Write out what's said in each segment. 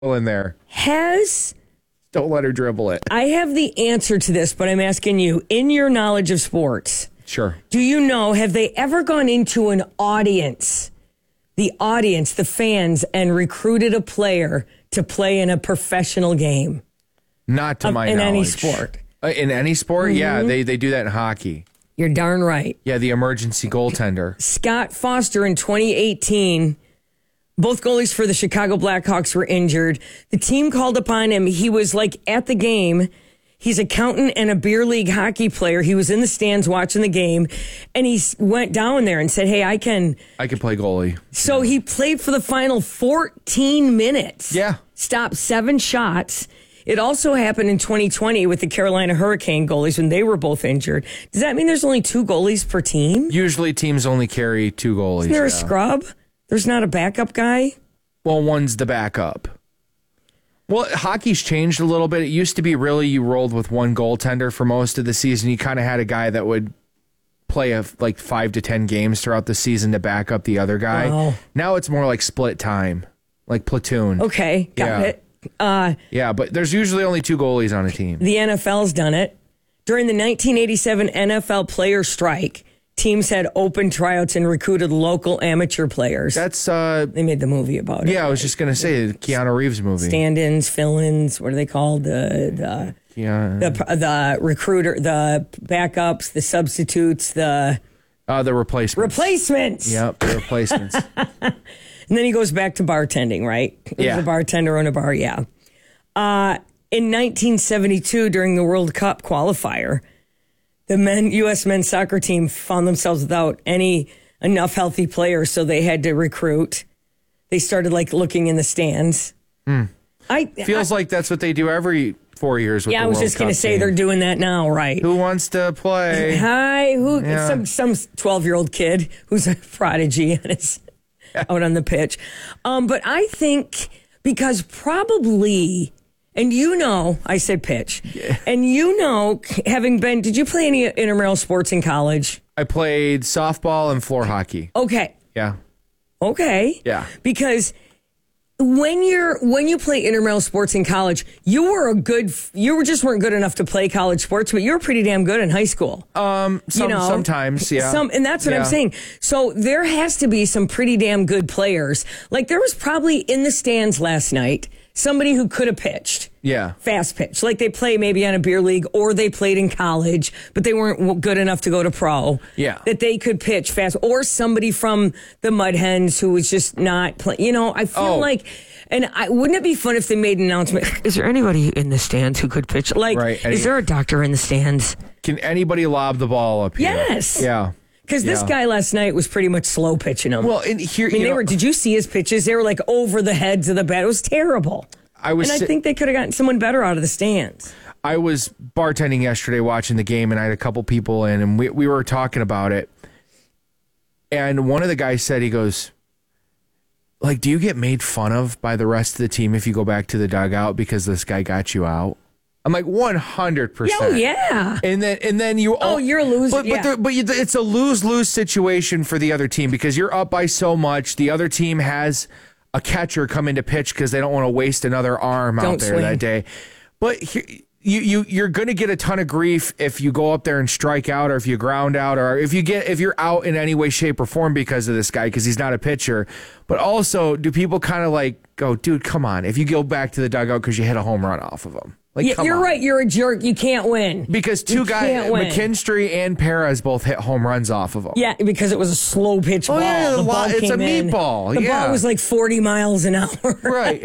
in there. Don't let her dribble it. I have the answer to this, but I'm asking you, in your knowledge of sports, Sure. do you know, have they ever gone into an audience, the fans, and recruited a player to play in a professional game? Not to my knowledge. In any sport. In any sport? Mm-hmm. Yeah, they do that in hockey. You're darn right. Yeah, the emergency goaltender. Scott Foster in 2018, both goalies for the Chicago Blackhawks were injured. The team called upon him. He was at the game. He's an accountant and a beer league hockey player. He was in the stands watching the game, and he went down there and said, hey, I can play goalie. So he played for the final 14 minutes. Yeah. Stopped 7 shots. It also happened in 2020 with the Carolina Hurricane goalies when they were both injured. Does that mean there's only 2 goalies per team? Usually teams only carry 2 goalies. Isn't there a scrub? There's not a backup guy? Well, one's the backup. Well, hockey's changed a little bit. It used to be really you rolled with one goaltender for most of the season. You kind of had a guy that would play 5 to 10 games throughout the season to back up the other guy. Oh. Now it's more like split time, like platoon. Okay, got it. Yeah, but there's usually only 2 goalies on a team. The NFL's done it. During the 1987 NFL player strike, teams had open tryouts and recruited local amateur players. That's they made the movie about it. Yeah, I was just gonna say the Keanu Reeves movie. Stand-ins, fill-ins. What are they called? The recruiter, the backups, the substitutes, the replacements. Replacements. Yep, the replacements. And then he goes back to bartending, right? He was a bartender on a bar. Yeah. In 1972, during the World Cup qualifier, the U.S. men's soccer team found themselves without enough healthy players, so they had to recruit. They started looking in the stands. Feels like that's what they do every 4 years with the I was World just going to Cup say team. they're doing that now, right? Who wants to play? Hi, Yeah. some 12-year-old kid who's a prodigy and is out on the pitch. But I think because probably... And I said pitch. Yeah. And having been, did you play any intramural sports in college? I played softball and floor hockey. Okay. Yeah. Okay. Yeah. Because when you play intramural sports in college, you just weren't good enough to play college sports, but you were pretty damn good in high school. Sometimes, yeah. And that's what I'm saying. So there has to be some pretty damn good players. There was probably in the stands last night somebody who could have pitched. Yeah. Fast pitch. They play maybe on a beer league or they played in college, but they weren't good enough to go to pro. Yeah. That they could pitch fast. Or somebody from the Mud Hens who was just not playing. I feel wouldn't it be fun if they made an announcement? Is there anybody in the stands who could pitch? Right. Is there a doctor in the stands? Can anybody lob the ball up here? Yes. Yeah. Because this guy last night was pretty much slow pitching them. Well, and here, did you see his pitches? They were over the heads of the bat. It was terrible. I think they could have gotten someone better out of the stands. I was bartending yesterday watching the game, and I had a couple people in, and we were talking about it. And one of the guys said, he goes, do you get made fun of by the rest of the team if you go back to the dugout because this guy got you out? I'm 100%. Oh, yeah. And then you... you're a loser. But it's a lose-lose situation for the other team because you're up by so much. The other team has a catcher come in to pitch because they don't want to waste another arm out there that day. But you're going to get a ton of grief if you go up there and strike out or if you ground out or if you're out in any way, shape, or form because of this guy because he's not a pitcher. But also, do people kind of go, dude, come on, if you go back to the dugout because you hit a home run off of him? You're right. You're a jerk. You can't win. Because two guys, McKinstry and Perez, both hit home runs off of him. Yeah, because it was a slow pitch ball. Yeah, the ball it's a meatball. The ball was 40 miles an hour. Right.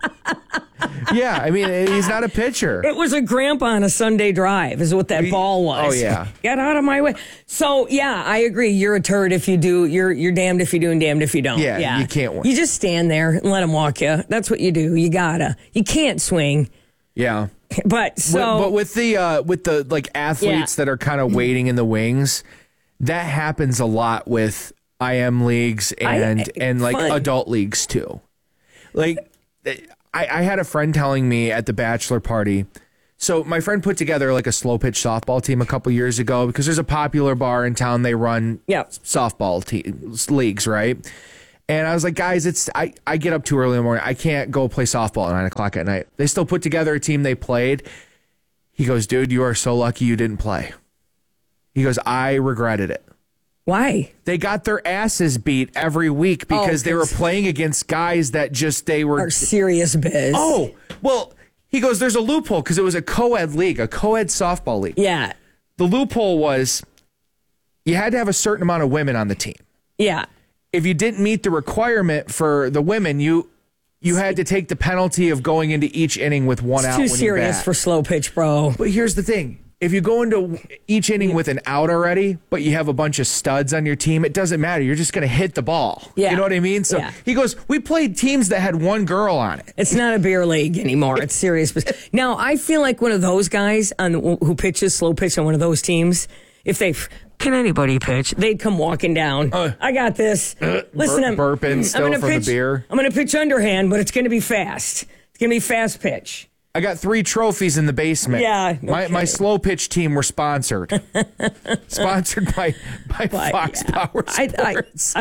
Yeah, I mean, he's not a pitcher. It was a grandpa on a Sunday drive is what that ball was. Oh, yeah. Get out of my way. So, yeah, I agree. You're a turd if you do. You're damned if you do and damned if you don't. Yeah, you can't win. You just stand there and let them walk you. That's what you do. You gotta. You can't swing. Yeah. But with the athletes that are kind of waiting in the wings, that happens a lot with IM leagues and adult leagues too. I had a friend telling me at the bachelor party. So my friend put together a slow pitch softball team a couple years ago because there's a popular bar in town. They run softball leagues, right? And I was like, guys, I get up too early in the morning. I can't go play softball at 9 o'clock at night. They still put together a team. They played. He goes, dude, you are so lucky you didn't play. He goes, I regretted it. Why? They got their asses beat every week because they were playing against guys that they were... Are serious biz. Oh, well, he goes, there's a loophole because it was a co-ed league, a co-ed softball league. Yeah. The loophole was you had to have a certain amount of women on the team. Yeah. If you didn't meet the requirement for the women, you had to take the penalty of going into each inning with one out. It's too serious for slow pitch, bro. But here's the thing. If you go into each inning with an out already, but you have a bunch of studs on your team, it doesn't matter. You're just going to hit the ball. Yeah. You know what I mean? So he goes, we played teams that had one girl on it. It's not a beer league anymore. It's serious. Now, I feel like one of those guys who pitches slow pitch on one of those teams, if they... Can anybody pitch? They'd come walking down. I got this. Listen, I'm burping still from the beer. I'm going to pitch underhand, but it's going to be fast. It's going to be fast pitch. I got 3 trophies in the basement. Yeah. My slow pitch team were sponsored. Sponsored by Fox Power Sports.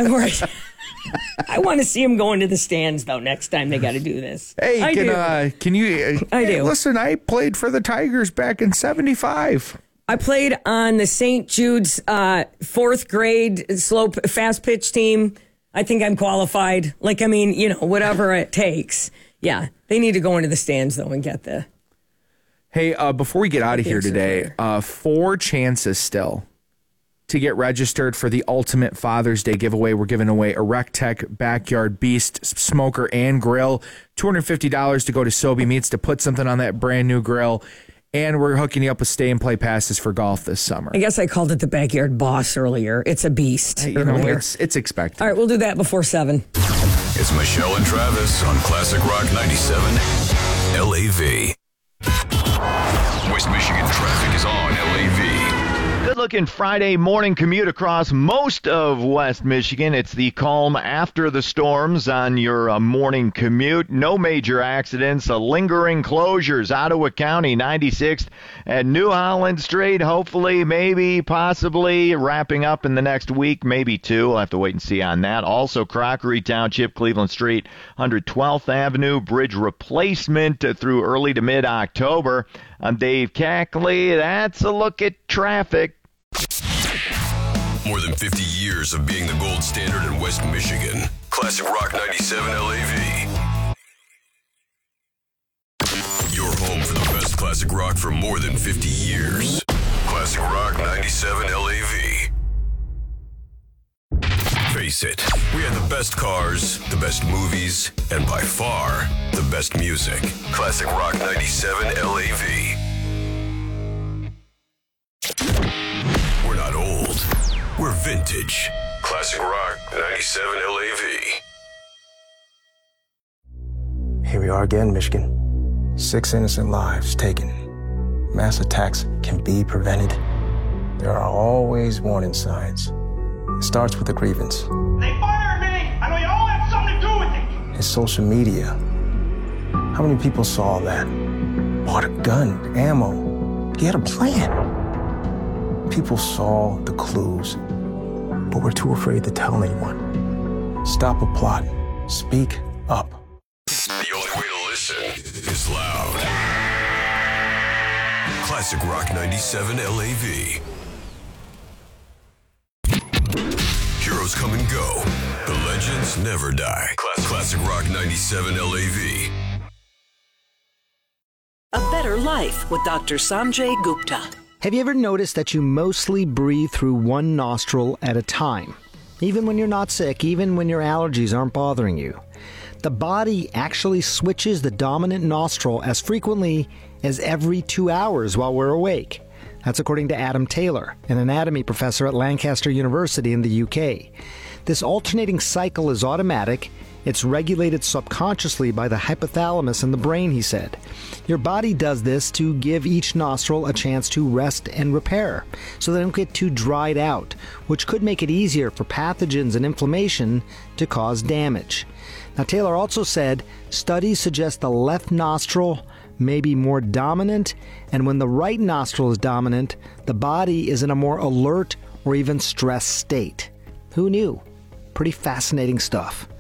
I want to see him go into the stands, though, next time they got to do this. Hey, can you... I do. Listen, I played for the Tigers back in 75. I played on the St. Jude's 4th grade fast pitch team. I think I'm qualified. Whatever it takes. Yeah, they need to go into the stands, though, and get the... Hey, before we get out of here today, 4 chances still to get registered for the Ultimate Father's Day giveaway. We're giving away a RecTech Backyard Beast smoker and grill. $250 to go to Sobe Meats to put something on that brand new grill. And we're hooking you up with stay and play passes for golf this summer. I guess I called it the Backyard Boss earlier. It's a beast. Hey, it's expected. All right, we'll do that before 7. It's Michelle and Travis on Classic Rock 97 LAV. West Michigan traffic is on LAV. Good-looking Friday morning commute across most of West Michigan. It's the calm after the storms on your morning commute. No major accidents. Lingering closures. Ottawa County, 96th at New Holland Street. Hopefully, maybe, possibly wrapping up in the next week, maybe 2. We'll have to wait and see on that. Also, Crockery Township, Cleveland Street, 112th Avenue. Bridge replacement through early to mid-October. I'm Dave Cackley. That's a look at traffic. More than 50 years of being the gold standard in West Michigan. Classic Rock 97 LAV. Your home for the best classic rock for more than 50 years. Classic Rock 97 LAV. Face it, we had the best cars, the best movies, and by far, the best music. Classic Rock 97 LAV. We're not old. We're vintage. Classic Rock 97 LAV. Here we are again, Michigan. 6 innocent lives taken. Mass attacks can be prevented. There are always warning signs. It starts with a grievance. They fired me! I know you all have something to do with it! His social media. How many people saw that? Bought a gun, ammo. He had a plan. People saw the clues, but were too afraid to tell anyone. Stop a plot. Speak up. The only way to listen is loud. Classic Rock 97 LAV. Heroes come and go. The legends never die. Classic Rock 97 LAV. A Better Life with Dr. Sanjay Gupta. Have you ever noticed that you mostly breathe through one nostril at a time? Even when you're not sick, even when your allergies aren't bothering you. The body actually switches the dominant nostril as frequently as every 2 hours while we're awake. That's according to Adam Taylor, an anatomy professor at Lancaster University in the UK. This alternating cycle is automatic. It's regulated subconsciously by the hypothalamus in the brain, he said. Your body does this to give each nostril a chance to rest and repair, so they don't get too dried out, which could make it easier for pathogens and inflammation to cause damage. Now, Taylor also said studies suggest the left nostril may be more dominant, and when the right nostril is dominant, the body is in a more alert or even stressed state. Who knew? Pretty fascinating stuff.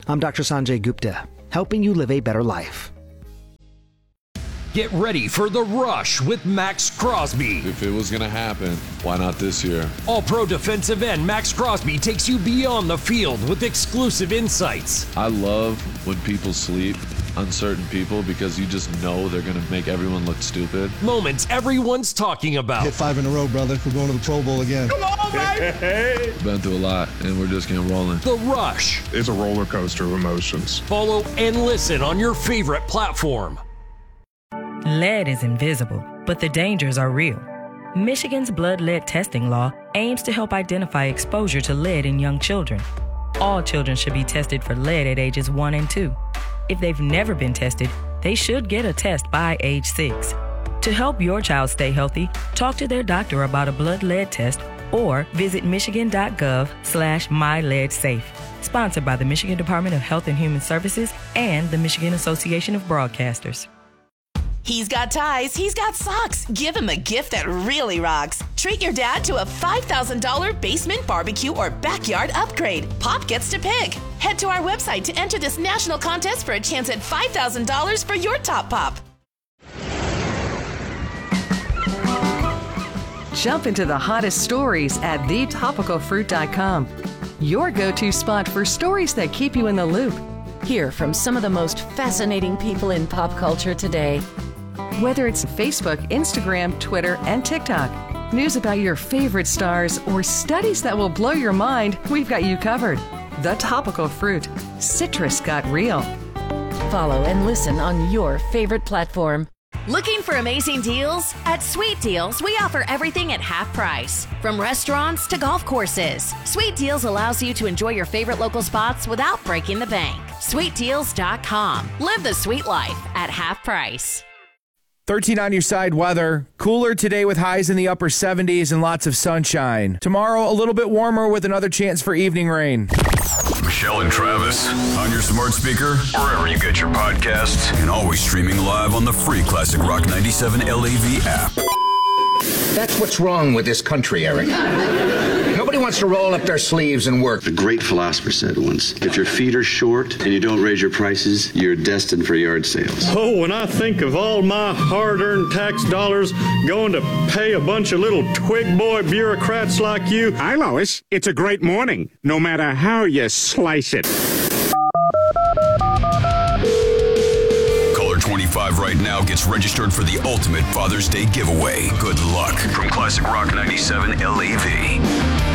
I'm Dr. Sanjay Gupta, helping you live a better life. Get ready for The Rush with Max Crosby. If it was going to happen, why not this year? All-pro defensive end Max Crosby takes you beyond the field with exclusive insights. I love when people sleep on certain people because you just know they're going to make everyone look stupid. Moments everyone's talking about. Hit 5 in a row, brother. We're going to the Pro Bowl again. Come on, baby! Been through a lot, and we're just getting rolling. The Rush. It's a roller coaster of emotions. Follow and listen on your favorite platform. Lead is invisible, but the dangers are real. Michigan's blood lead testing law aims to help identify exposure to lead in young children. All children should be tested for lead at ages 1 and 2. If they've never been tested, they should get a test by age 6. To help your child stay healthy, talk to their doctor about a blood lead test or visit michigan.gov/myleadsafe. Sponsored by the Michigan Department of Health and Human Services and the Michigan Association of Broadcasters. He's got ties, he's got socks. Give him a gift that really rocks. Treat your dad to a $5,000 basement barbecue or backyard upgrade. Pop gets to pick. Head to our website to enter this national contest for a chance at $5,000 for your top pop. Jump into the hottest stories at thetopicalfruit.com. Your go-to spot for stories that keep you in the loop. Hear from some of the most fascinating people in pop culture today. Whether it's Facebook, Instagram, Twitter, and TikTok, news about your favorite stars, or studies that will blow your mind, we've got you covered. The Topical Fruit. Citrus got real. Follow and listen on your favorite platform. Looking for amazing deals? At Sweet Deals, we offer everything at half price. From restaurants to golf courses, Sweet Deals allows you to enjoy your favorite local spots without breaking the bank. SweetDeals.com. Live the sweet life at half price. 13 on your side weather. Cooler today with highs in the upper 70s and lots of sunshine. Tomorrow, a little bit warmer with another chance for evening rain. Michelle and Travis on your smart speaker, wherever you get your podcasts, and always streaming live on the free Classic Rock 97 LAV app. That's what's wrong with this country, Eric. Nobody wants to roll up their sleeves and work. A great philosopher said once, if your feet are short and you don't raise your prices, you're destined for yard sales. Oh, when I think of all my hard-earned tax dollars going to pay a bunch of little twig boy bureaucrats like you. Hi, Lois. It's a great morning, no matter how you slice it. Caller 25 right now gets registered for the ultimate Father's Day giveaway. Good luck from Classic Rock 97 LAV.